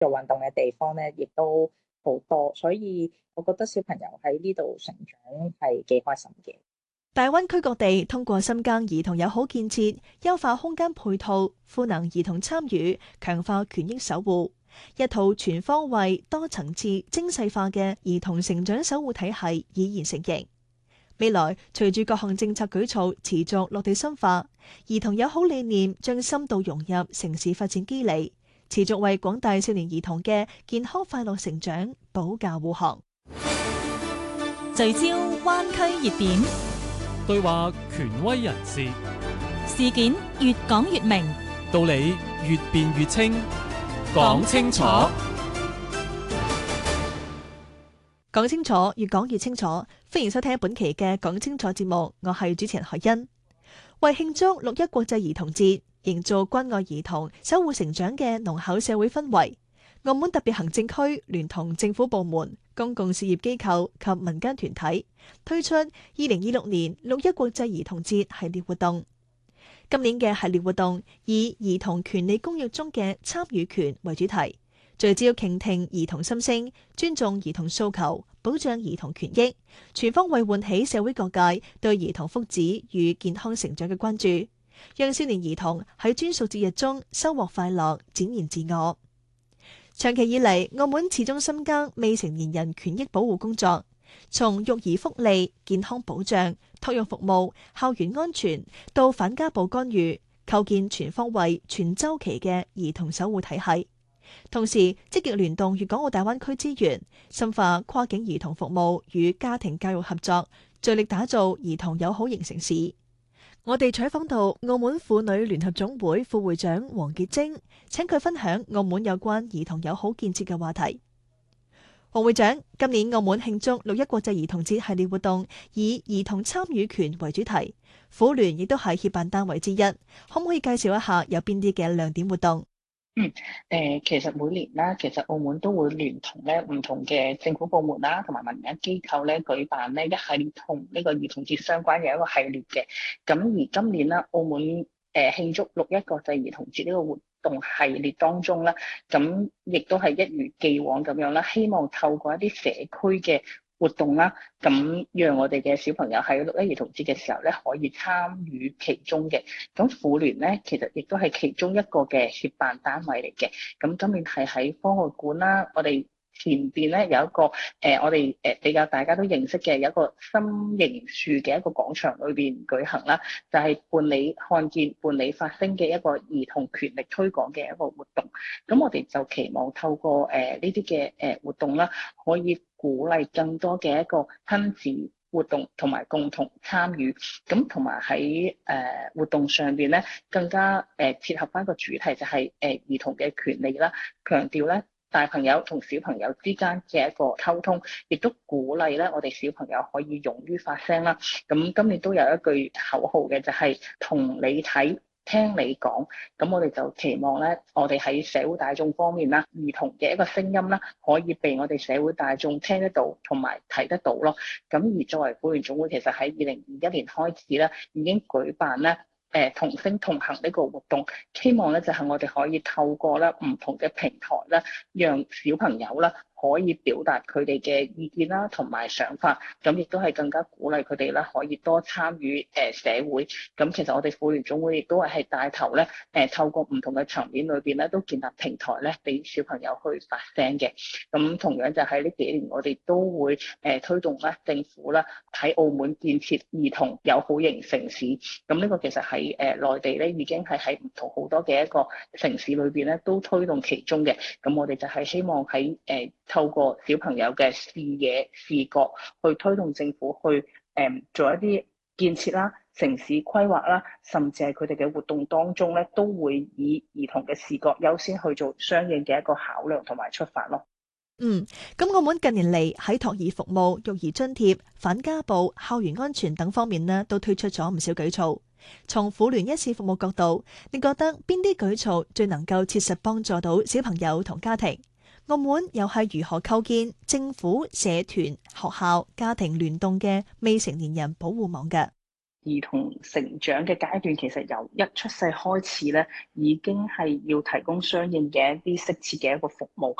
做運動嘅地方咧，亦都好多，所以我覺得小朋友喺呢度成長係幾開心嘅。 大灣區各地通過深耕兒童友好建設，優化空間配套，賦能兒童參與，強化權益守護，一套全方位、多層次、精細化嘅兒童成長守護體系已然成型。未來隨住各項政策舉措持續落地深化，兒童友好理念將深度融入城市發展機理，持續為廣大少年兒童嘅健康快樂成長保駕護航。 聚焦灣區熱點， 對話權威人士， 事件越講越明， 道理越辯越清，講清楚。 講清楚，越講越清楚。歡迎收聽本期嘅講清楚節目，我係主持人海欣。為慶祝6·1國際兒童節，營造關愛兒童、守護成長嘅濃厚社會氛圍，澳門特別行政區聯同政府部門、公共事業機構及民間團體推出2026年6·1國際兒童節系列活動。今年嘅系列活動以兒童權利公約中嘅參與權為主題，聚焦傾聽兒童心聲，尊重兒童訴求，保障兒童權益，全方位喚起社會各界對兒童福祉與健康成長嘅關注，讓少年兒童喺專屬節日中收穫快樂，展現自我。長期以嚟，澳門始終深耕未成年人權益保護工作，從育兒福利、健康保障、托育服務、校園安全到反家暴干預，構建全方位、全週期嘅兒童守護體系。同時，積極聯動粵港澳大灣區資源，深化跨境兒童服務與家庭教育合作，聚力打造兒童友好型城市。我哋採訪到澳門婦女聯合總會副會長黃潔貞，請佢分享澳門有關兒童友好建設嘅話題。黃會長，今年澳門慶祝6·1國際兒童節系列活動，以兒童參與權為主題，婦聯亦都係協辦單位之一，可唔可以介紹一下有邊啲嘅亮點活動？ 其實每年啦，其實澳門都會聯同咧唔同嘅政府部門啦，同埋民間機構咧舉辦呢一系列同呢個兒童節相關嘅一個系列嘅。咁而今年啦，澳門慶祝6·1國際兒童節呢個活動系列當中啦，咁亦都係一如既往咁樣啦，希望透過一啲社區嘅活動啦，咁讓我哋嘅小朋友喺6·1兒童節嘅時候咧，可以參與其中嘅。咁婦聯咧，其實亦都係其中一個嘅協辦單位嚟嘅。咁今年係喺科學館啦，我哋前邊咧有一個我哋比較大家都認識嘅有一個心形樹嘅一個廣場裏邊舉行啦，就係伴你看見、伴你發聲嘅一個兒童權力推廣嘅一個活動。咁我哋就期望透過呢啲嘅活動啦，可以鼓勵更多嘅一個親子活動同埋共同參與，咁同埋喺活動上邊咧更加切合翻個主題，就係兒童嘅權利啦，強調咧大朋友同小朋友之間嘅一個溝通，亦都鼓勵咧我哋小朋友可以勇於發聲啦。咁今年都有一句口號嘅，就係同你睇，聽你講。咁我哋就期望咧，我哋喺社會大眾方面啦，兒童嘅一個聲音啦，可以被我哋社會大眾聽得到同埋睇得到咯。咁而作為婦聯總會，其實喺2021年開始咧，已經舉辦咧同聲同行呢個活動，希望咧就係我哋可以透過咧唔同嘅平台咧，讓小朋友啦可以表達佢哋嘅意見啦，同埋想法，咁亦都係更加鼓勵佢哋啦，可以多參與社會。咁其實我哋婦聯總會亦都係帶頭咧，透過唔同嘅層面裏邊咧，都建立平台咧，俾小朋友去發聲嘅。咁同樣就喺呢幾年，我哋都會推動咧政府啦喺澳門建設兒童友好型城市。咁呢個其實喺內地咧，已經係喺唔同好多嘅一個城市裏邊咧，都推動其中嘅。咁我哋就係希望喺透過小朋友嘅視野、視覺去推動政府去做一啲建設啦、城市規劃啦，甚至係佢哋嘅活動當中咧，都會以兒童嘅視覺優先去做相應嘅一個考量同埋出發咯。 咁澳門近年嚟喺托兒服務、育兒津貼、反家暴、校園安全等方面呢，都推出咗唔少舉措。從婦聯一線服務角度，你覺得邊啲舉措最能夠切實幫助到小朋友同家庭？澳門又係如何構建政府、社團、學校、家庭聯動嘅未成年人保護網嘅？ 兒童成長嘅階段，其實由一出世開始咧，已經係要提供相應嘅一啲適切嘅一個服務。